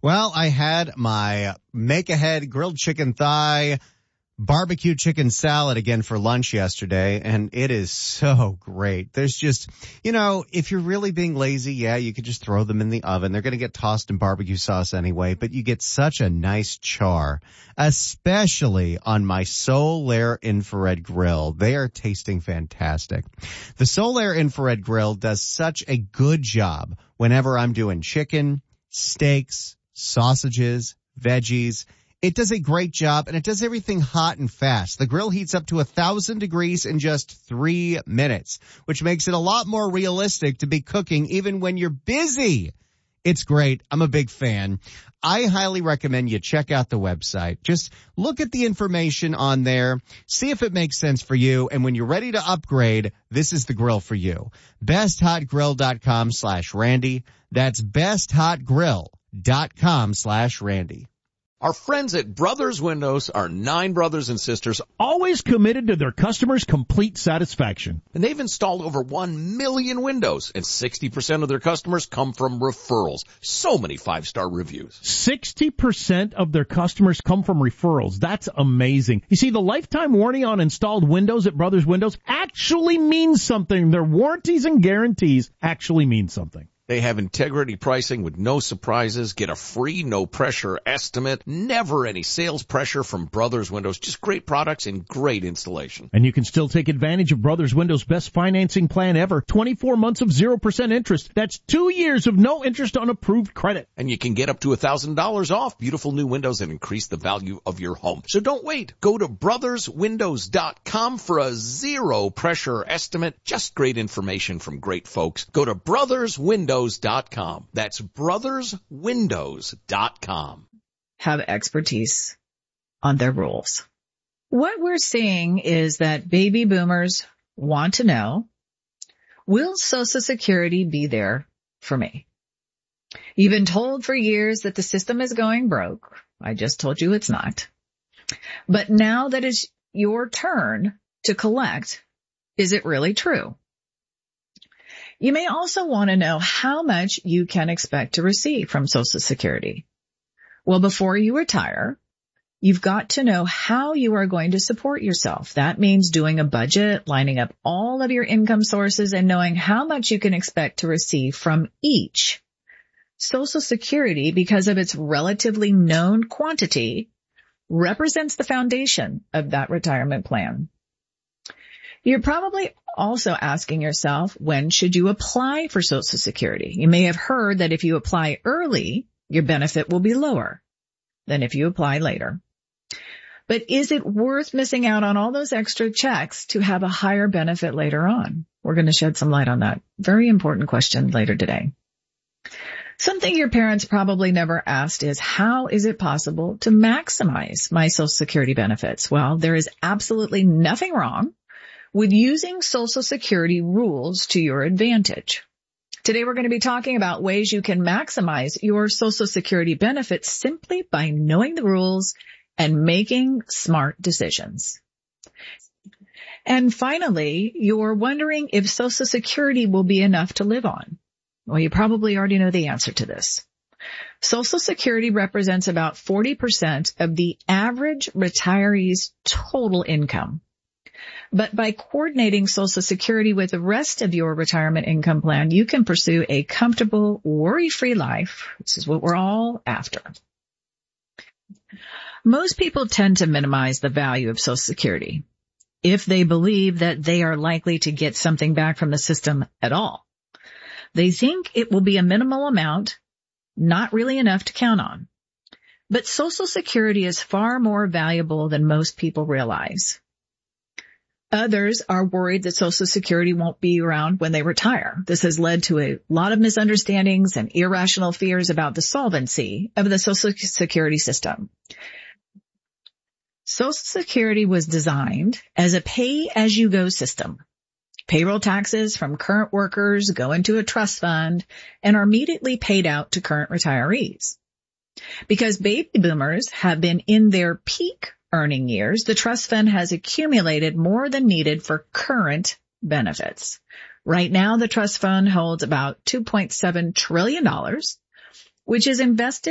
Well, I had my make-ahead grilled chicken thigh barbecue chicken salad again for lunch yesterday, and it is so great. There's just, if you're really being lazy, yeah, you could just throw them in the oven. They're going to get tossed in barbecue sauce anyway, but you get such a nice char, especially on my Solaire infrared grill. They are tasting fantastic. The Solaire infrared grill does such a good job whenever I'm doing chicken, steaks, sausages, veggies. It does a great job, and it does everything hot and fast. The grill heats up to 1,000 degrees in just 3 minutes, which makes it a lot more realistic to be cooking even when you're busy. It's great. I'm a big fan. I highly recommend you check out the website. Just look at the information on there, see if it makes sense for you, and when you're ready to upgrade, this is the grill for you. BestHotGrill.com/Randy. That's BestHotGrill.com/Randy. Our friends at Brothers Windows are 9 brothers and sisters, always committed to their customers' complete satisfaction. And they've installed over 1 million windows, and 60% of their customers come from referrals. So many 5-star reviews. 60% of their customers come from referrals. That's amazing. You see, the lifetime warranty on installed windows at Brothers Windows actually means something. Their warranties and guarantees actually mean something. They have integrity pricing with no surprises. Get a free, no-pressure estimate. Never any sales pressure from Brothers Windows. Just great products and great installation. And you can still take advantage of Brothers Windows' best financing plan ever. 24 months of 0% interest. That's 2 years of no interest on approved credit. And you can get up to $1,000 off beautiful new windows and increase the value of your home. So don't wait. Go to brotherswindows.com for a zero-pressure estimate. Just great information from great folks. Go to brotherswindows.com. That's brotherswindows.com. Have expertise on their rules. What we're seeing is that baby boomers want to know, will Social Security be there for me? You've been told for years that the system is going broke. I just told you it's not. But now that it's your turn to collect, is it really true? You may also want to know how much you can expect to receive from Social Security. Well, before you retire, you've got to know how you are going to support yourself. That means doing a budget, lining up all of your income sources, and knowing how much you can expect to receive from each. Social Security, because of its relatively known quantity, represents the foundation of that retirement plan. You're probably also asking yourself, when should you apply for Social Security? You may have heard that if you apply early, your benefit will be lower than if you apply later. But is it worth missing out on all those extra checks to have a higher benefit later on? We're going to shed some light on that very important question later today. Something your parents probably never asked is, how is it possible to maximize my Social Security benefits? Well, there is absolutely nothing wrong with using Social Security rules to your advantage. Today we're going to be talking about ways you can maximize your Social Security benefits simply by knowing the rules and making smart decisions. And finally, you're wondering if Social Security will be enough to live on. Well, you probably already know the answer to this. Social Security represents about 40% of the average retiree's total income. But by coordinating Social Security with the rest of your retirement income plan, you can pursue a comfortable, worry-free life. This is what we're all after. Most people tend to minimize the value of Social Security if they believe that they are likely to get something back from the system at all. They think it will be a minimal amount, not really enough to count on. But Social Security is far more valuable than most people realize. Others are worried that Social Security won't be around when they retire. This has led to a lot of misunderstandings and irrational fears about the solvency of the Social Security system. Social Security was designed as a pay-as-you-go system. Payroll taxes from current workers go into a trust fund and are immediately paid out to current retirees. Because baby boomers have been in their peak earning years, the trust fund has accumulated more than needed for current benefits. Right now, the trust fund holds about $2.7 trillion, which is invested